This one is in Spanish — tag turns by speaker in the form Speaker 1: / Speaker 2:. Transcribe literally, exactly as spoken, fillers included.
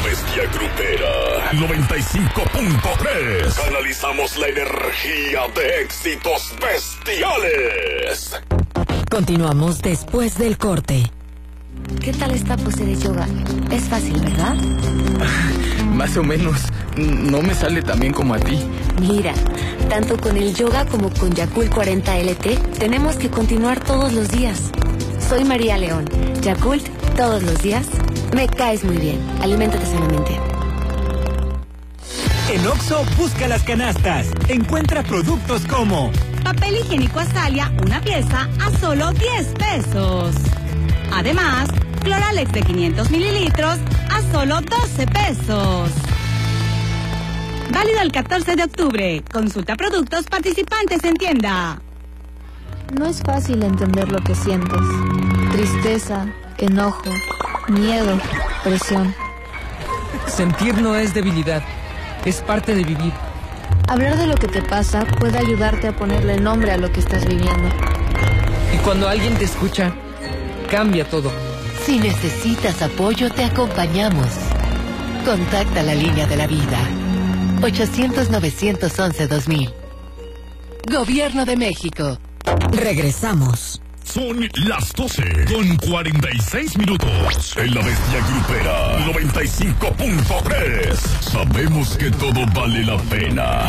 Speaker 1: Bestia Grupera noventa y cinco punto tres. Canalizamos la energía de éxitos bestiales.
Speaker 2: Continuamos después del corte.
Speaker 3: ¿Qué tal esta pose de yoga? Es fácil, ¿verdad?
Speaker 4: Más o menos. No me sale tan bien como a ti.
Speaker 3: Mira, tanto con el yoga como con Yakult cuarenta L T, tenemos que continuar todos los días. Soy María León. Yakult, todos los días. Me caes muy bien. Aliméntate sanamente.
Speaker 5: En Oxxo, busca las canastas. Encuentra productos como
Speaker 6: papel higiénico Astalia, una pieza a solo diez pesos. Además, Cloralex de quinientos mililitros a solo doce pesos. Válido el catorce de octubre. Consulta productos participantes en tienda.
Speaker 7: No es fácil entender lo que sientes. Tristeza, enojo, miedo, presión.
Speaker 8: Sentir no es debilidad, es parte de vivir.
Speaker 7: Hablar de lo que te pasa puede ayudarte a ponerle nombre a lo que estás viviendo.
Speaker 8: Y cuando alguien te escucha, cambia todo.
Speaker 2: Si necesitas apoyo, te acompañamos. Contacta la línea de la vida. ochocientos, novecientos once, dos mil. Gobierno de México. Regresamos.
Speaker 1: Son las doce con cuarenta y seis minutos. En la Bestia Grupera noventa y cinco punto tres. Sabemos que todo vale la pena.